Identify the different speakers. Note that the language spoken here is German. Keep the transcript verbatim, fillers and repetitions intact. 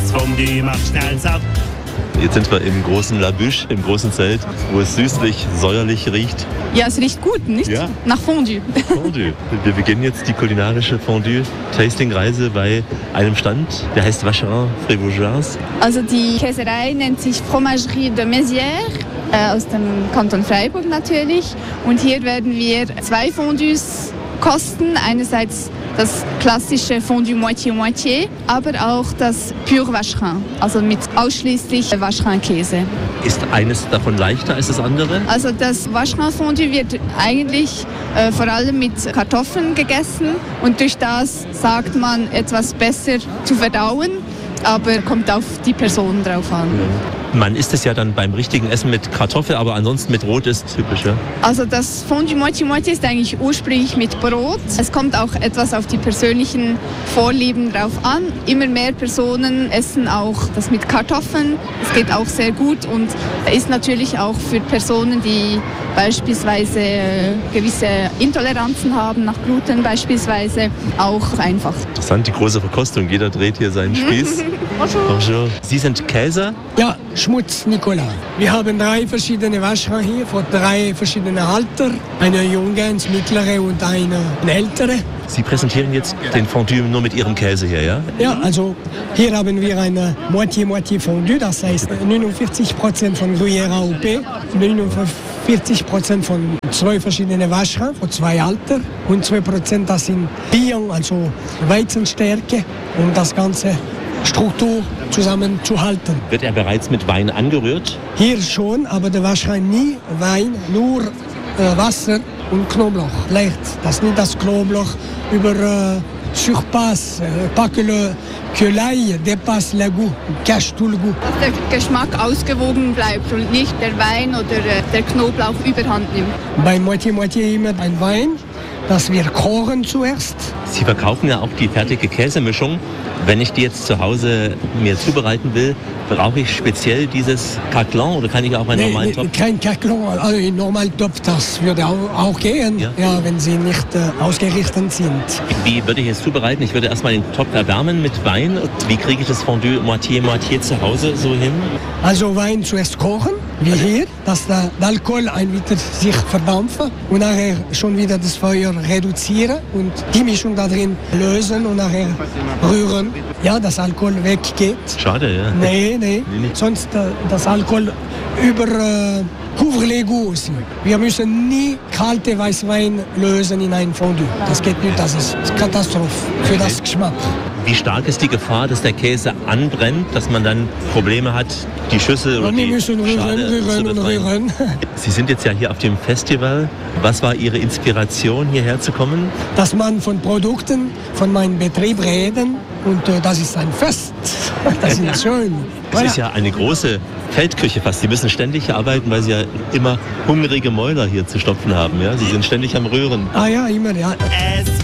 Speaker 1: das Fondue macht schnell satt.
Speaker 2: Jetzt sind wir im großen La Bûche, im großen Zelt, wo es süßlich, säuerlich riecht.
Speaker 3: Ja, es riecht gut, nicht?
Speaker 2: Ja.
Speaker 3: Nach Fondue.
Speaker 2: Fondue. Wir beginnen jetzt die kulinarische Fondue-Tasting-Reise bei einem Stand, der heißt Vacherin Frévaugeoise.
Speaker 3: Also die Käserei nennt sich Fromagerie de Mézières, äh, aus dem Kanton Freiburg natürlich. Und hier werden wir zwei Fondues kosten. Einerseits das klassische Fondue Moitié-Moitié, aber auch das Pur Vacherin, also mit ausschließlich Vacherin-Käse.
Speaker 2: Ist eines davon leichter als das andere?
Speaker 3: Also das Vacherin-Fondue wird eigentlich äh, vor allem mit Kartoffeln gegessen und durch das sagt man etwas besser zu verdauen, aber kommt auf die Person drauf an.
Speaker 2: Man isst es ja dann beim richtigen Essen mit Kartoffel, aber ansonsten mit Brot ist typisch, ja?
Speaker 3: Also das Fondue Moitié-Moitié ist eigentlich ursprünglich mit Brot. Es kommt auch etwas auf die persönlichen Vorlieben drauf an. Immer mehr Personen essen auch das mit Kartoffeln. Es geht auch sehr gut und ist natürlich auch für Personen, die beispielsweise äh, gewisse Intoleranzen haben, nach Gluten beispielsweise, auch einfach.
Speaker 2: Interessant, die große Verkostung. Jeder dreht hier seinen Spieß.
Speaker 3: Bonjour.
Speaker 2: Bonjour. Sie sind Käser?
Speaker 4: Ja, Schmutz Nicolas. Wir haben drei verschiedene Vacherin hier, von drei verschiedenen Alter. Eine junge, eine mittlere und eine ältere.
Speaker 2: Sie präsentieren jetzt den Fondue nur mit Ihrem Käse hier, ja?
Speaker 4: Ja, also hier haben wir eine Moitié-Moitié Fondue, das heißt neunundvierzig Prozent von Gruyère A O P, neunundvierzig Prozent von zwei verschiedenen Vacherin, von zwei Alter und zwei Prozent das sind Bion, also Weizenstärke, um das Ganze Struktur zusammenzuhalten.
Speaker 2: Wird er bereits mit Wein angerührt?
Speaker 4: Hier schon, aber der Vacherin nie Wein, nur äh, Wasser und Knoblauch. Leicht, dass nicht das Knoblauch über äh, surpasse, äh, pas que, le, que l'ail dépasse le goût, cache tout le goût.
Speaker 3: Dass der Geschmack ausgewogen bleibt und nicht der Wein oder äh, der Knoblauch überhand nimmt.
Speaker 4: Bei Moitié-Moitié immer ein Wein, das wir kochen zuerst.
Speaker 2: Sie verkaufen ja auch die fertige Käsemischung. Wenn ich die jetzt zu Hause mir zubereiten will, brauche ich speziell dieses Caclan oder kann ich auch einen
Speaker 4: Nee,
Speaker 2: normalen
Speaker 4: nee,
Speaker 2: Topf?
Speaker 4: kein Caclan, also ein normaler Topf, das würde auch, auch gehen,
Speaker 2: Ja.
Speaker 4: ja, wenn sie nicht äh, ausgerichtet sind.
Speaker 2: Wie würde ich es zubereiten? Ich würde erstmal den Topf erwärmen mit Wein. Wie kriege ich das Fondue Moitié-Moitié zu Hause so hin?
Speaker 4: Also Wein zuerst kochen, wie hier, dass der Alkohol ein wieder sich verdampfen und nachher schon wieder das Feuer reduzieren und die Mischung da drin lösen und nachher rühren. Ja, das Alkohol weggeht.
Speaker 2: Schade, ja.
Speaker 4: Nee, nee,
Speaker 2: Nee, nee.
Speaker 4: sonst äh, das Alkohol über äh, couvre les goûts aussi. Wir müssen nie kalte Weißwein lösen in ein Fondue. Das geht nicht, das ist Katastrophe für das Geschmack.
Speaker 2: Wie stark ist die Gefahr, dass der Käse anbrennt, dass man dann Probleme hat, die Schüssel oder
Speaker 4: Und wir
Speaker 2: die
Speaker 4: müssen rühren,
Speaker 2: Schale zu
Speaker 4: rühren und
Speaker 2: befreien?
Speaker 4: rühren.
Speaker 2: Sie sind jetzt ja hier auf dem Festival. Was war Ihre Inspiration, hierher zu kommen?
Speaker 4: Dass man von Produkten von meinem Betrieb reden und äh, das ist ein Fest. Das ist schön.
Speaker 2: Es ist ja eine große Feldküche fast. Sie müssen ständig hier arbeiten, weil Sie ja immer hungrige Mäuler hier zu stopfen haben. Ja? Sie sind ständig am Rühren.
Speaker 4: Ah ja, immer, ja.
Speaker 1: Es